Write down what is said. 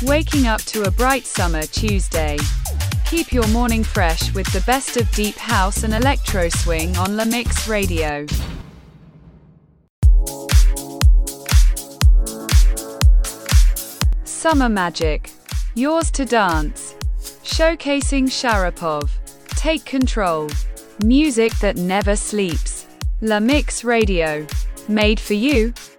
Waking up to a bright summer Tuesday. Keep your morning fresh with the best of deep house and electro swing on La Mix Radio. Summer Magic. Yours to dance. Showcasing Sharapov. Take control. Music that never sleeps. La Mix Radio. Made for you.